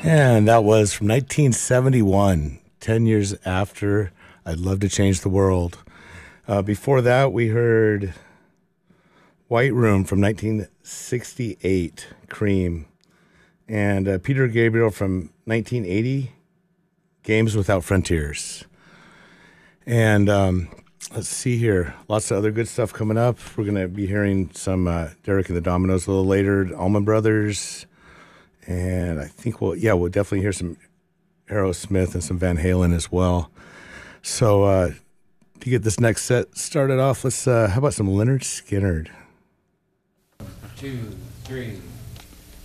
And that was from 1971, 10 years after I'd Love to Change the World. Before that, we heard White Room from 1968, Cream. And Peter Gabriel from 1980, Games Without Frontiers. And let's see here. Lots of other good stuff coming up. We're going to be hearing some Derek and the Dominoes a little later, Allman Brothers. And I think we'll definitely hear some Aerosmith and some Van Halen as well. So to get this next set started off, let's how about some Leonard Skinner? 2, 3.